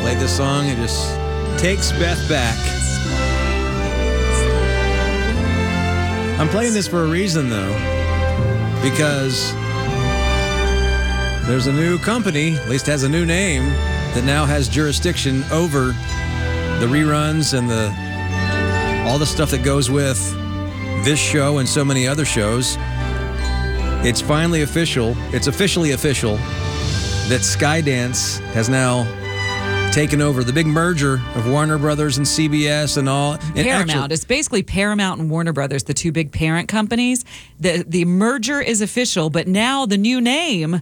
play this song, it just takes Beth back. I'm playing this for a reason, though, because there's a new company, at least has a new name, that now has jurisdiction over the reruns and all the stuff that goes with this show and so many other shows. It's finally official. It's officially official that Skydance has now taken over the big merger of Warner Brothers and CBS and all. And Paramount. It's basically Paramount and Warner Brothers, the two big parent companies. The merger is official, but now the new name,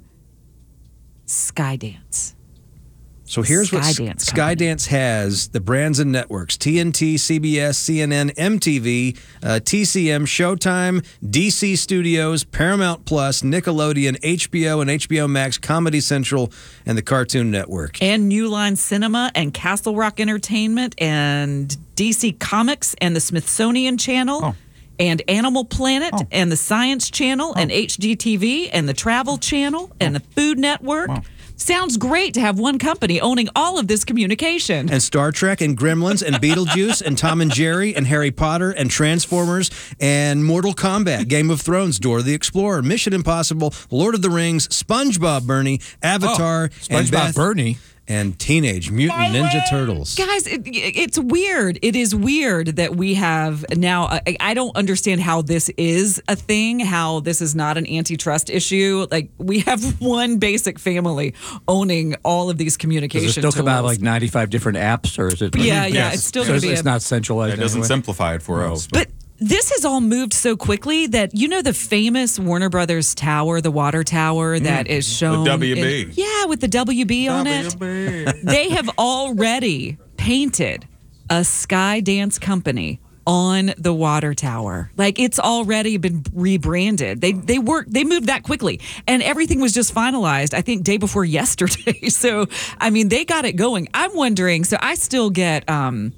Skydance. So here's what Skydance has: the brands and networks: TNT, CBS, CNN, MTV, TCM, Showtime, DC Studios, Paramount Plus, Nickelodeon, HBO and HBO Max, Comedy Central, and the Cartoon Network. And New Line Cinema and Castle Rock Entertainment and DC Comics and the Smithsonian Channel. Oh. And Animal Planet and the Science Channel and HGTV and the Travel Channel and the Food Network. Wow. Sounds great to have one company owning all of this communication. And Star Trek and Gremlins and Beetlejuice and Tom and Jerry and Harry Potter and Transformers and Mortal Kombat, Game of Thrones, Dora the Explorer, Mission Impossible, Lord of the Rings, SpongeBob Bernie, Avatar, and SpongeBob Bernie. And Teenage Mutant Ninja Turtles. Guys, it's weird. It is weird that we have now. I don't understand how this is a thing, how this is not an antitrust issue. Like, we have one basic family owning all of these communication Does it still come out tools. like 95 different apps, or is it? Yeah, Yes. it's still So going to be it's not centralized. It doesn't anyway? simplify it for us. But this has all moved so quickly that, the famous Warner Brothers tower, the water tower that is shown. The WB. Yeah, with the WB on it. They have already painted a Skydance company on the water tower. Like, it's already been rebranded. They moved that quickly, and everything was just finalized, I think, day before yesterday. So, I mean, they got it going. I'm wondering, so I still get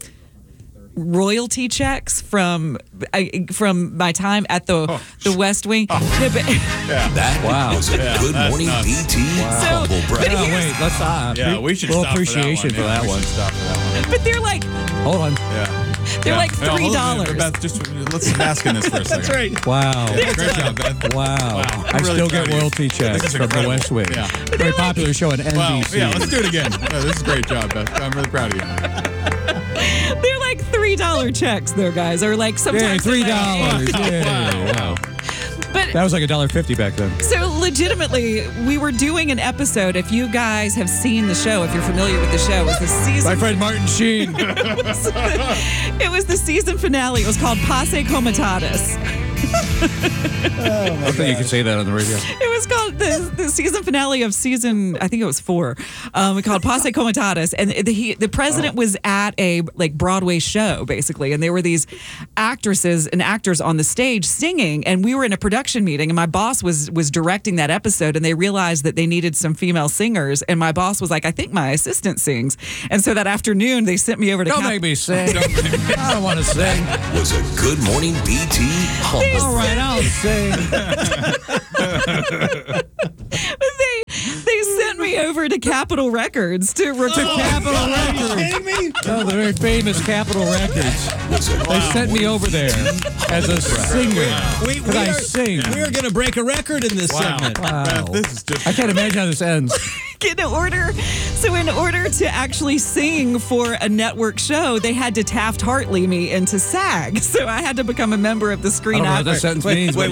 royalty checks from my time at the West Wing. Oh. That was a Good Morning BT humble brag. Oh, wait, let's Yeah, we should little stop appreciation for that one. for that one. We should stop for that one. But they're like, Hold on. Yeah. they're like No, hold on, $3. Beth, let's bask in this for a second. That's right. Wow. Yeah, great job, Beth. Wow. I really still proud get of you. royalty checks This is from the incredible. West Wing. Yeah. Very popular show on NBC. Wow. Yeah, let's do it again. Oh, this is a great job, Beth. I'm really proud of you. They're like $3 checks, though, guys, or like Yeah, sometimes $3. they're- Yeah. Wow. But That was like $1.50 back then. so legitimately, we were doing an episode. If you guys have seen the show, if you're familiar with the show, it was the season. My friend Martin Sheen. It was the season finale. It was called Passe Comitatus. I think you can say that on the radio. It was called the season finale of season, I think it was 4, called Passe Comitatus, and the president was at a Broadway show basically, and there were these actresses and actors on the stage singing, and we were in a production meeting, and my boss was directing that episode, and they realized that they needed some female singers, and my boss was like, I think my assistant sings, and so that afternoon they sent me over to Don't make me sing. I don't want to sing. Was a Good Morning BT humble. All right, I'll sing. They sent me over to Capitol Records to Capitol Records. Oh, the very famous Capitol Records. They sent me over there as a singer. Because I sing. We're going to break a record in this segment. Wow. Beth, this is just... I can't imagine how this ends. in order to actually sing for a network show, they had to Taft-Hartley me into SAG. So I had to become a member of the I Screen don't know what Actors. that sentence means. Wait,